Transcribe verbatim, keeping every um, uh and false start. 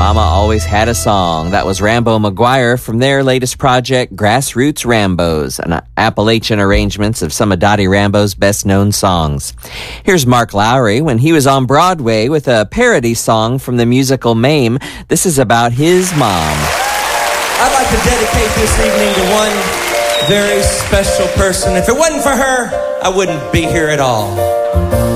Mama Always Had a Song. That was Rambo McGuire from their latest project, Grassroots Rambos, an Appalachian arrangements of some of Dottie Rambo's best-known songs. Here's Mark Lowry when he was on Broadway with a parody song from the musical Mame. This is about his mom. I'd like to dedicate this evening to one very special person. If it wasn't for her, I wouldn't be here at all.